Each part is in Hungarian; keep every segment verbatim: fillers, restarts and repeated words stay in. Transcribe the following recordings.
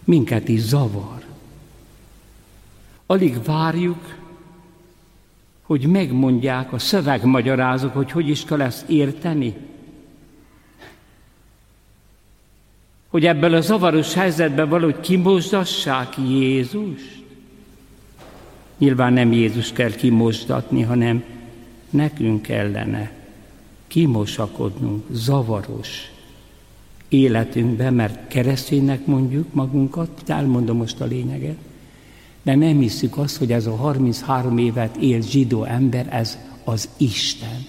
minket is zavar. Alig várjuk, hogy megmondják a szövegmagyarázók, hogy hogy is kell ezt érteni. Hogy ebből a zavaros helyzetben valahogy kimosdassák Jézust. Nyilván nem Jézus kell kimosdatni, hanem nekünk kellene kimosakodnunk zavaros életünkben, mert kereszténynek mondjuk magunkat, elmondom most a lényeget, de nem hiszük azt, hogy ez a harminchárom évet élt zsidó ember, ez az Isten.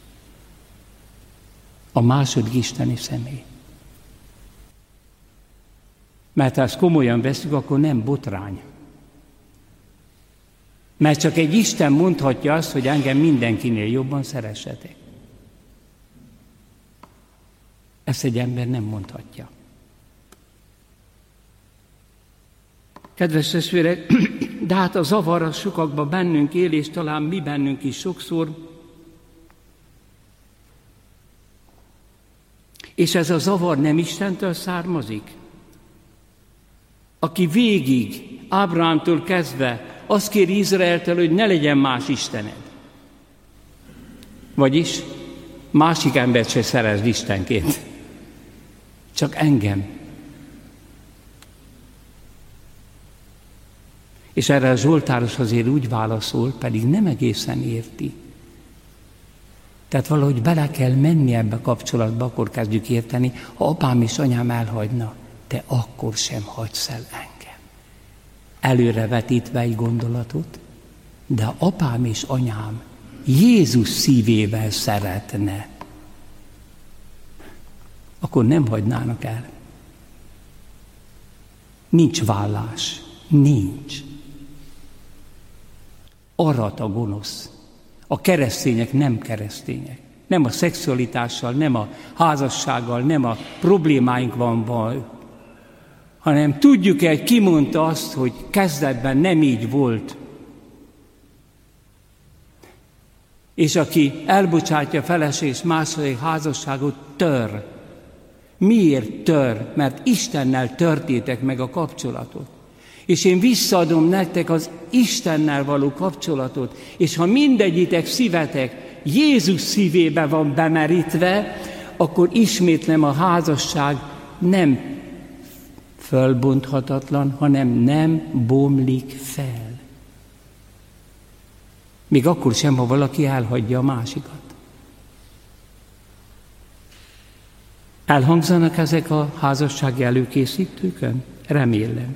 A második isteni személy. Mert ha ezt komolyan veszük, akkor nem botrány. Mert csak egy Isten mondhatja azt, hogy engem mindenkinél jobban szeressetek. Ezt egy ember nem mondhatja. Kedves testvérek, de hát a zavar a sokakban bennünk él, és talán mi bennünk is sokszor. És ez a zavar nem Istentől származik? Aki végig, Ábrahámtól kezdve azt kéri Izraeltől, hogy ne legyen más istened. Vagyis másik embert se szeresd istenként. Csak engem. És erre a zsoltáros azért úgy válaszol, pedig nem egészen érti. Tehát valahogy bele kell menni ebbe a kapcsolatba, akkor kezdjük érteni, ha apám és anyám elhagyna, te akkor sem hagysz el engem. Előrevetítve egy gondolatot, de apám és anyám Jézus szívével szeretne, akkor nem hagynának el. Nincs vállás. Nincs. Arat a gonosz. A keresztények nem keresztények. Nem a szexualitással, nem a házassággal, nem a problémáink van baj, hanem tudjuk-e, hogy ki mondta azt, hogy kezdetben nem így volt. És aki elbocsátja feleség és második házasságot, tör. Miért tör? Mert Istennel törtétek meg a kapcsolatot. És én visszaadom nektek az Istennel való kapcsolatot, és ha mindegyitek szívetek Jézus szívébe van bemerítve, akkor ismétlem, a házasság nem fölbonthatatlan, hanem nem bomlik fel. Még akkor sem, ha valaki elhagyja a másikat. Elhangzanak ezek a házassági előkészítőkön? Remélem.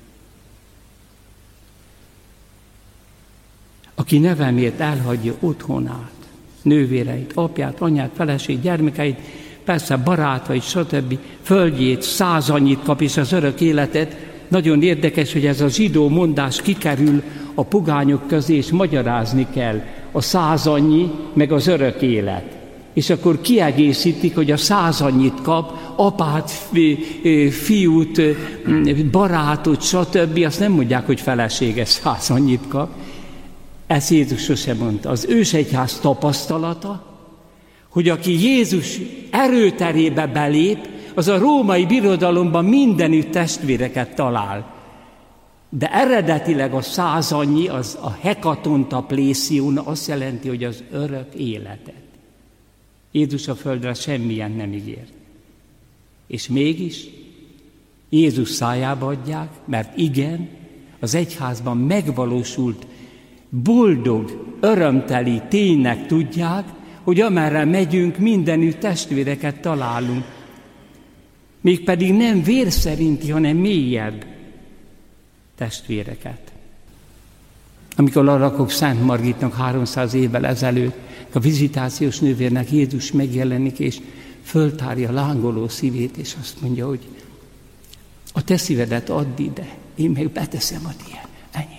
Aki nevemért elhagyja otthonát, nővéreit, apját, anyát, feleségét, gyermekeit, persze barátait, stb. Földjét, száz annyit kap, és az örök életet. Nagyon érdekes, hogy ez a zsidó mondás kikerül a pogányok közé, és magyarázni kell a száz annyi, meg az örök élet. És akkor kiegészítik, hogy a száz annyit kap, apát, fiút, barátot, stb. Azt nem mondják, hogy feleséges száz annyit kap. Ezt Jézus sosem mondta. Az ősegyház tapasztalata, hogy aki Jézus erőterébe belép, az a római birodalomban mindenütt testvéreket talál. De eredetileg a száz annyi, az a hekatonta plészión azt jelenti, hogy az örök életet. Jézus a földre semmilyen nem ígért. És mégis Jézus szájába adják, mert igen, az egyházban megvalósult boldog, örömteli ténynek tudják, hogy amerre megyünk, mindenütt testvéreket találunk. Mégpedig nem vér szerinti, hanem mélyebb testvéreket. Amikor Larakok Szent Margitnak háromszáz évvel ezelőtt a vizitációs nővérnek Jézus megjelenik, és föltárja lángoló szívét, és azt mondja, hogy a te szívedet add ide, én meg beteszem a tiéd, enyémet.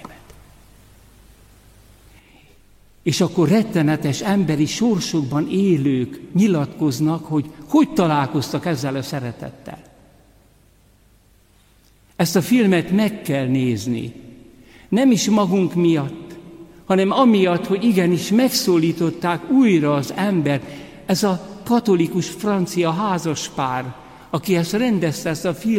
És akkor rettenetes emberi sorsokban élők nyilatkoznak, hogy hogy találkoztak ezzel a szeretettel. Ezt a filmet meg kell nézni. Nem is magunk miatt, hanem amiatt, hogy igenis megszólították újra az embert. Ez a katolikus francia házaspár, aki ezt rendezte, ezt a filmet,